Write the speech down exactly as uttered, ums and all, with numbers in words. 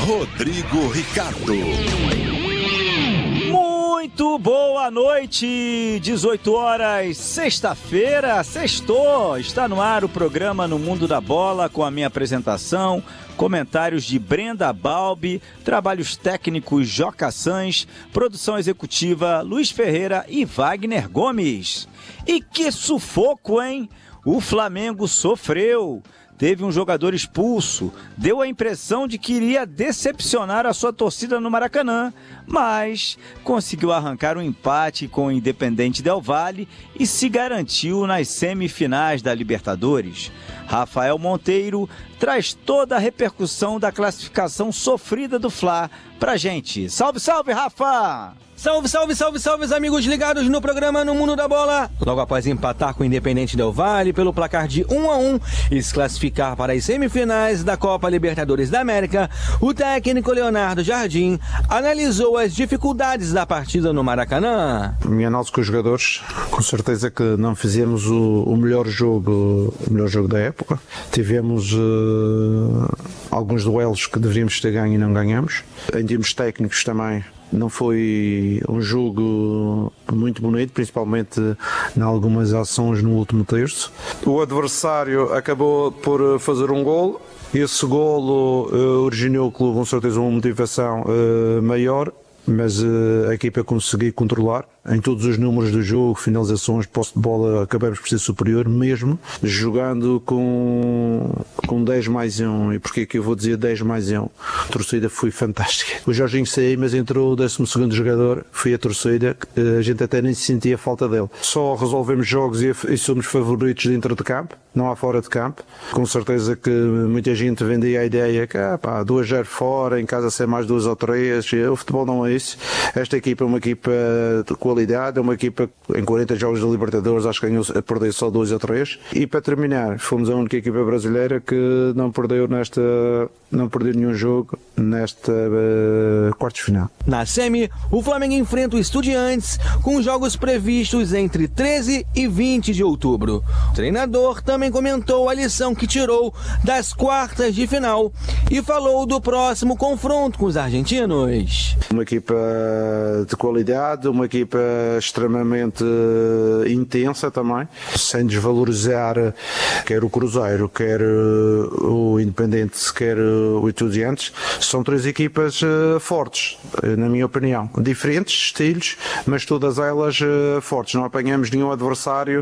Rodrigo Ricardo. Muito boa noite, dezoito horas, sexta-feira, sextou, está no ar o programa No Mundo da Bola com a minha apresentação, comentários de Brenda Balbi, trabalhos técnicos Joca Sans, produção executiva Luiz Ferreira e Wagner Gomes. E que sufoco, hein? O Flamengo sofreu. Teve um jogador expulso, deu a impressão de que iria decepcionar a sua torcida no Maracanã, mas conseguiu arrancar um empate com o Independente Del Valle e se garantiu nas semifinais da Libertadores. Rafael Monteiro traz toda a repercussão da classificação sofrida do Fla pra gente. Salve, salve, Rafa! Salve, salve, salve, salve, amigos ligados no programa No Mundo da Bola. Logo após empatar com o Independente Del Valle pelo placar de um a um e se classificar para as semifinais da Copa Libertadores da América, o técnico Leonardo Jardim analisou as dificuldades da partida no Maracanã. Minha análise com os jogadores, com certeza que não fizemos o, o melhor jogo, o melhor jogo da época. Tivemos uh, alguns duelos que deveríamos ter ganho e não ganhamos. Em termos técnicos também, não foi um jogo muito bonito, principalmente em algumas ações no último terço. O adversário acabou por fazer um golo. Esse golo uh, originou o clube com certeza uma motivação uh, maior, mas uh, a equipa conseguiu controlar. Em todos os números do jogo, finalizações, posse de bola, acabamos por ser superior, mesmo jogando com, com dez mais um. E porquê que eu vou dizer dez mais um? A torcida foi fantástica. O Jorginho saiu, mas entrou o décimo segundo jogador, foi a torcida, a gente até nem se sentia a falta dele. Só resolvemos jogos e, e somos favoritos dentro de campo, não há fora de campo. Com certeza que muita gente vendia a ideia que ah, pá, duas a zero fora, em casa ser mais duas ou três. O futebol não é isso. Esta equipa é uma equipa de qualidade. É uma equipa em quarenta jogos de Libertadores, acho que ganhou a perder só dois ou três. E para terminar, fomos a única equipa brasileira que não perdeu nesta, não perdeu nenhum jogo nesta uh, quartos de final. Na semi, o Flamengo enfrenta o Estudiantes com jogos previstos entre treze e vinte de outubro. O treinador também comentou a lição que tirou das quartas de final e falou do próximo confronto com os argentinos. Uma equipa de qualidade, uma equipa extremamente intensa também, sem desvalorizar quer o Cruzeiro, quer o Independente, quer o Estudiantes. São três equipas fortes, na minha opinião, diferentes estilos, mas todas elas fortes. Não apanhamos nenhum adversário